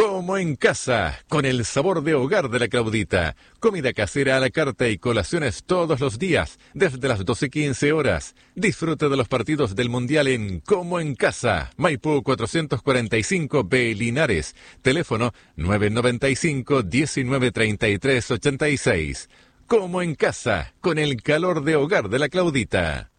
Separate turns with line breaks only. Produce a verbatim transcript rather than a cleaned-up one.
Como en casa, con el sabor de hogar de la Claudita. Comida casera a la carta y colaciones todos los días, desde las doce quince horas. Disfruta de los partidos del Mundial en Como en casa. Maipú cuatrocientos cuarenta y cinco B Linares. Teléfono nueve noventa y cinco, diecinueve treinta y tres ochenta y seis. Como en casa, con el calor de hogar de la Claudita.